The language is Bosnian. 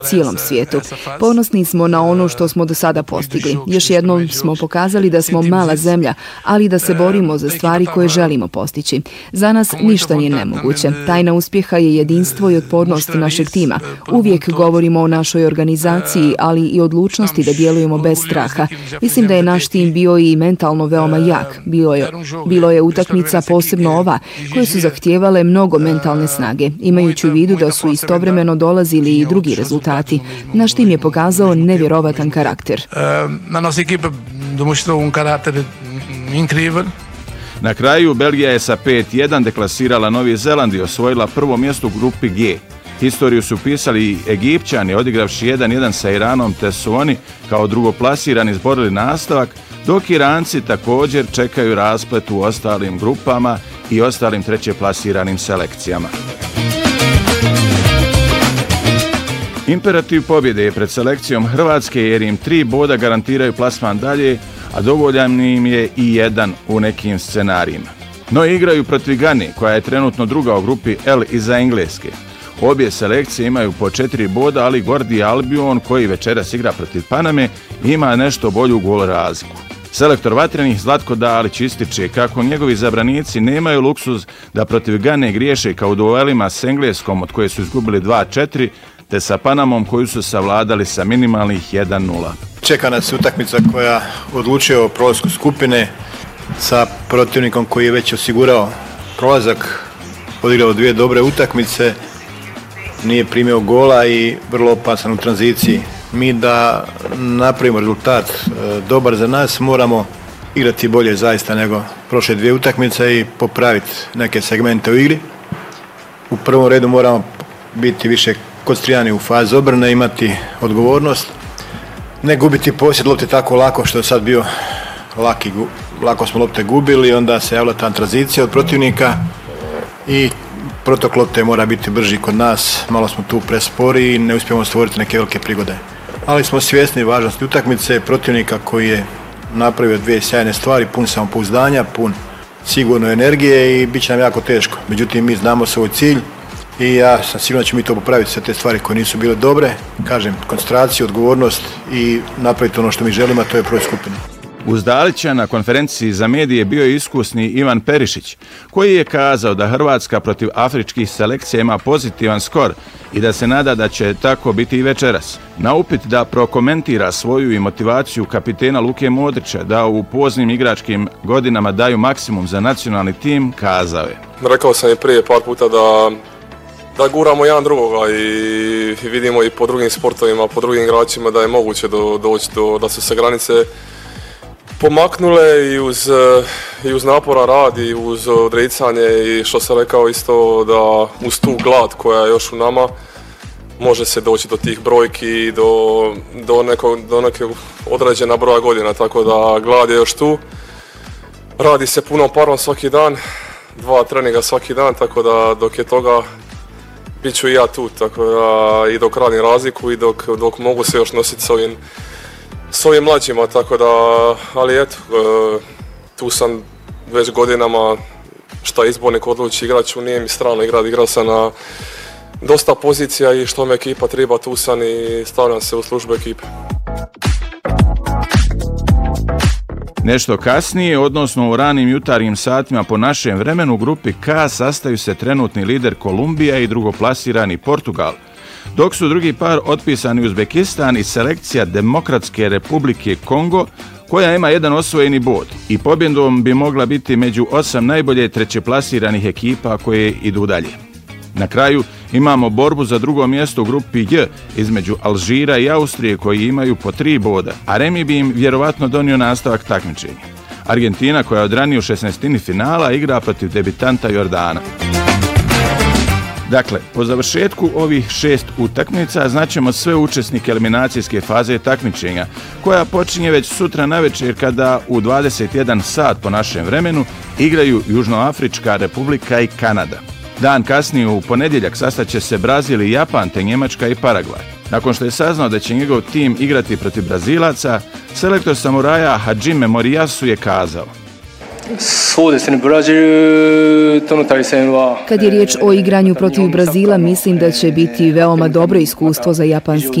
cijelom svijetu. Ponosni smo na ono što smo do sada postigli. Još jednom smo pokazali da smo mala zemlja, ali da se borimo za stvari koje želimo postići. Za nas ništa nije nemoguće. Tajna uspjeha je jedinstvo i otpornost našeg tima. Uvijek govorimo o našoj organizaciji, ali i odlučnosti da djelujemo bez straha. Mislim da je naš tim bio i mentalno veoma jak. Bilo je utakmica, posebno ova, koje su zahtijevale mnogo mentalne snage, imajući u vidu da su istovremeno dolazili i drugi rezultati. Naš tim je pokazao nevjerovatan karakter. Na kraju, Belgija je sa 5-1 deklasirala Novi Zeland i osvojila prvo mjesto u grupi G. Historiju su pisali i Egipćani, odigravši 1-1 sa Iranom, te su oni kao drugoplasirani izborili nastavak, dok Iranci također čekaju rasplet u ostalim grupama i ostalim trećeplasiranim selekcijama. Imperativ pobjede je pred selekcijom Hrvatske jer im 3 boda garantiraju plasman dalje, a dovoljan im je i 1 u nekim scenarijima. No igraju protiv Gane, koja je trenutno druga u grupi L iza Engleske. Obje selekcije imaju po 4 boda, ali Gordi Albion, koji večeras igra protiv Paname, ima nešto bolju gol razliku. Selektor vatrenih Zlatko Dalić ističe kako njegovi zabranici nemaju luksuz da protiv Gane griješe kao u duelima s Engleskom, od koje su izgubili 2-4, te sa Panamom koju su savladali sa minimalnih 1-0. Čeka nas utakmica koja odlučuje o prolasku skupine sa protivnikom koji je već osigurao prolazak, odigrao 2 dobre utakmice, nije primio gola i vrlo opasan u tranziciji. Mi da napravimo rezultat dobar za nas, moramo igrati bolje zaista nego prošle 2 utakmice i popraviti neke segmente u igri. U prvom redu moramo biti više koncentrirani u fazi obrane, imati odgovornost, ne gubiti posjed lopte tako lako što je sad bio lako smo lopte gubili, onda se javila ta tranzicija od protivnika i protok lopte mora biti brži kod nas, malo smo tu prespori i ne uspijemo stvoriti neke velike prigode. Ali smo svjesni važnosti utakmice, protivnika koji je napravio 2 sjajne stvari, pun samopouzdanja, pun sigurno energije i bit će nam jako teško. Međutim, mi znamo svoj cilj i ja sam siguran da ćemo mi to popraviti, sve te stvari koje nisu bile dobre, kažem, koncentraciju, odgovornost i napraviti ono što mi želimo, a to je prvoj skupini. Uz Dalića na konferenciji za medije bio je iskusni Ivan Perišić, koji je kazao da Hrvatska protiv afričkih selekcija ima pozitivan skor i da se nada da će tako biti i večeras. Na upit da prokomentira svoju i motivaciju kapitena Luke Modrića da u poznim igračkim godinama daju maksimum za nacionalni tim, kazao je. Rekao sam i prije par puta da guramo jedan drugoga i vidimo i po drugim sportovima, po drugim igračima da je moguće doći da su se granice pomaknule i uz napora rad i uz odricanje i što sam rekao isto da uz tu glad koja je još u nama može se doći do tih brojki i do neke određena broja godina, tako da glad je još tu. Radi se punom parom svaki dan, 2 treninga svaki dan, tako da dok je toga bit ću i ja tu, tako da i dok radim razliku i dok mogu se još nositi s ovim mlađima, tako da, ali eto, tu sam već godinama, šta izbornik odluči, igraću, nije mi strano igrao sam na dosta pozicija i što me ekipa treba, tu sam i stavljam se u službu ekipe. Nešto kasnije, odnosno u ranim jutarnjim satima po našem vremenu, u grupi K sastaju se trenutni lider Kolumbija i drugoplasirani Portugal, dok su drugi par otpisani Uzbekistan i selekcija Demokratske republike Kongo, koja ima 1 osvojeni bod i pobjedom bi mogla biti među 8 najbolje trećeplasiranih ekipa koje idu dalje. Na kraju imamo borbu za drugo mjesto u grupi J između Alžira i Austrije koji imaju po 3 boda, a remi bi im vjerovatno donio nastavak takmičenja. Argentina, koja odranije u 16. finala, igra protiv debitanta Jordana. Dakle, po završetku ovih 6 utakmica znaćemo sve učesnike eliminacijske faze takmičenja, koja počinje već sutra navečer kada u 21 sat po našem vremenu igraju Južnoafrička republika i Kanada. Dan kasnije u ponedjeljak sastaće se Brazil i Japan, te Njemačka i Paragvaj. Nakon što je saznao da će njegov tim igrati protiv Brazilaca, selektor samuraja Hajime Moriyasu je kazao: Kad je riječ o igranju protiv Brazila, mislim da će biti veoma dobro iskustvo za japanski